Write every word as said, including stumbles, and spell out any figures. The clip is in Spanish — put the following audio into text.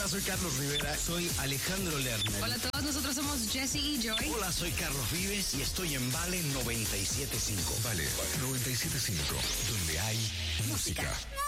Hola, soy Carlos Rivera. Soy Alejandro Lerner. Hola a todos, nosotros somos Jesse y Joy. Hola, soy Carlos Vives y estoy en Vale noventa y siete punto cinco. Vale noventa y siete punto cinco, donde hay música. música.